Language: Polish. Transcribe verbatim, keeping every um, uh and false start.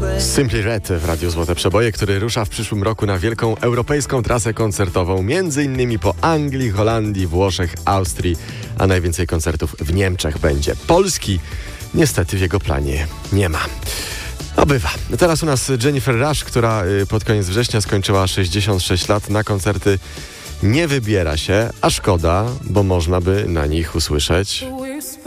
Simply Red w Radiu Złote Przeboje, który rusza w przyszłym roku na wielką europejską trasę koncertową, między innymi po Anglii, Holandii, Włoszech, Austrii, a najwięcej koncertów w Niemczech będzie. Polski niestety w jego planie nie ma. No bywa. Teraz u nas Jennifer Rush, która pod koniec września skończyła sześćdziesiąt sześć lat, na koncerty nie wybiera się, a szkoda, bo można by na nich usłyszeć